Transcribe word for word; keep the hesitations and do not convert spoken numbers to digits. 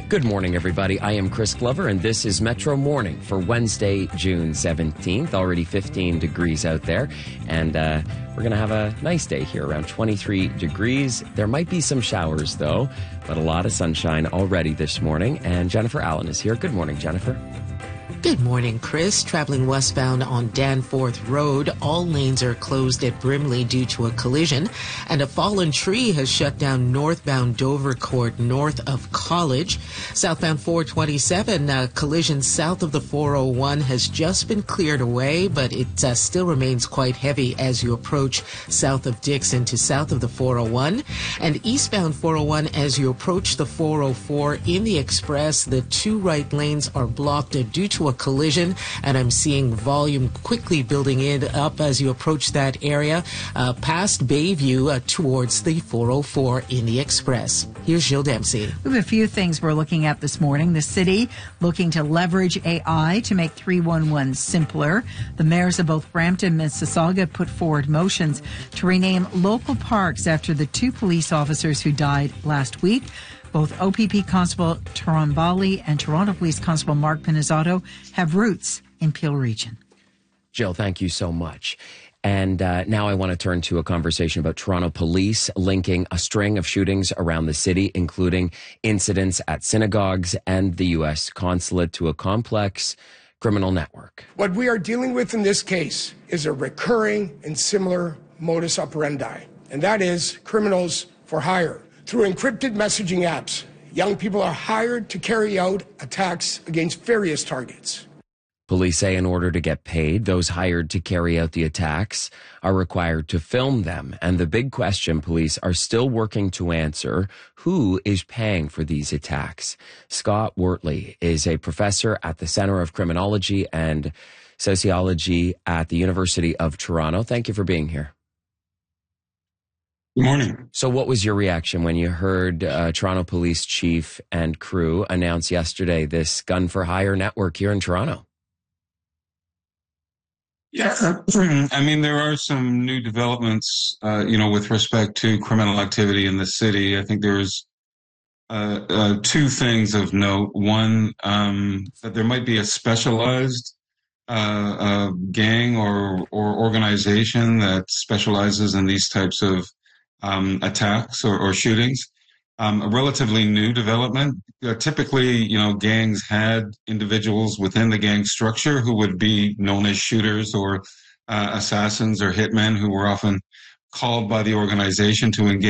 Good morning, everybody. I am Chris Glover, and this is Metro Morning for Wednesday, June seventeenth. Already fifteen degrees out there, and uh, we're going to have a nice day here, around twenty-three degrees. There might be some showers, though, but a lot of sunshine already this morning. And Jennifer Allen is here. Good morning, Jennifer. Good morning, Chris. Traveling westbound on Danforth Road, all lanes are closed at Brimley due to a collision, and a fallen tree has shut down northbound Dovercourt north of College. Southbound four twenty-seven, a collision south of the four oh one has just been cleared away, but it uh, still remains quite heavy as you approach south of Dixon to south of the four oh one. And eastbound four oh one as you approach the four oh four in the express, the two right lanes are blocked due to a collision, and I'm seeing volume quickly building it up as you approach that area uh, past Bayview uh, towards the four oh four in the express. Here's Jill Dempsey. We have a few things we're looking at this morning. The city looking to leverage A I to make three one one simpler. The mayors of both Brampton and Mississauga put forward motions to rename local parks after the two police officers who died last week. Both O P P Constable Tarambali and Toronto Police Constable Mark Pinizzato have roots in Peel Region. Jill, thank you so much. And uh, now I want to turn to a conversation about Toronto Police linking a string of shootings around the city, including incidents at synagogues and the U S consulate, to a complex criminal network. What we are dealing with in this case is a recurring and similar modus operandi, and that is criminals for hire. Through encrypted messaging apps, young people are hired to carry out attacks against various targets. Police say in order to get paid, those hired to carry out the attacks are required to film them. And the big question police are still working to answer: who is paying for these attacks? Scott Wortley is a professor at the Center of Criminology and Sociology at the University of Toronto. Thank you for being here. Good morning. So what was your reaction when you heard uh, Toronto Police Chief and crew announce yesterday this gun for hire network here in Toronto? Yeah, I mean, there are some new developments, uh, you know, with respect to criminal activity in the city. I think there's uh, uh, two things of note. One, um, that there might be a specialized uh, uh, gang or, or organization that specializes in these types of Um, attacks or, or shootings. Um, a relatively new development. Uh, typically, you know, gangs had individuals within the gang structure who would be known as shooters or uh, assassins or hitmen who were often called by the organization to engage